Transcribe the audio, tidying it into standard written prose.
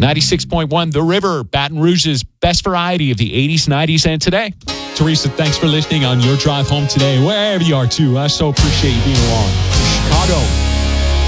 96.1 The River, Baton Rouge's best variety of the 80s, 90s, and today. Teresa, thanks for listening on your drive home today, wherever you are, too. I so appreciate you being along. Chicago.